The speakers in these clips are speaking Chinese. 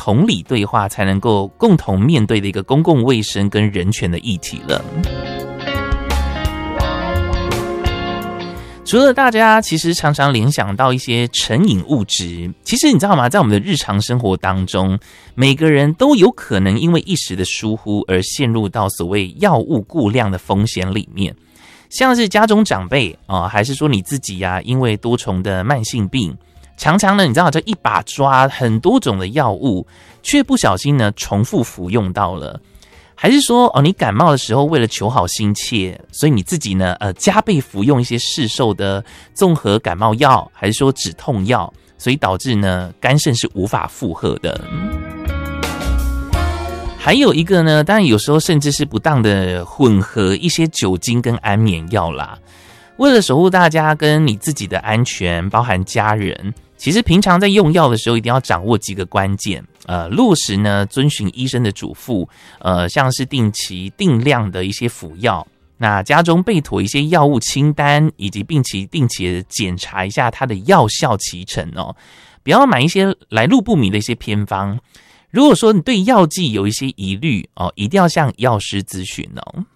同理对话才能够共同面对的一个公共卫生跟人权的议题了。除了大家其实常常联想到一些成瘾物质，其实你知道吗，在我们的日常生活当中，每个人都有可能因为一时的疏忽而陷入到所谓药物过量的风险里面。像是家中长辈还是说你自己因为多重的慢性病，常常呢你知道这一把抓很多种的药物，却不小心呢重复服用到了。还是说你感冒的时候为了求好心切，所以你自己呢加倍服用一些市售的综合感冒药，还是说止痛药，所以导致呢肝肾是无法负荷的。还有一个呢，当然有时候甚至是不当的混合一些酒精跟安眠药啦。为了守护大家跟你自己的安全，包含家人，其实平常在用药的时候一定要掌握几个关键，落实呢遵循医生的嘱咐，像是定期定量的一些服药，那家中备妥一些药物清单，以及定期的检查一下它的药效期程不要买一些来路不明的一些偏方。如果说你对药剂有一些疑虑一定要向药师咨询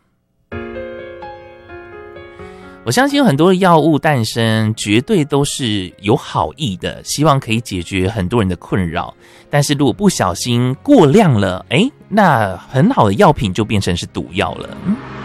我相信有很多的药物诞生绝对都是有好意的，希望可以解决很多人的困扰，但是如果不小心过量了，那很好的药品就变成是毒药了。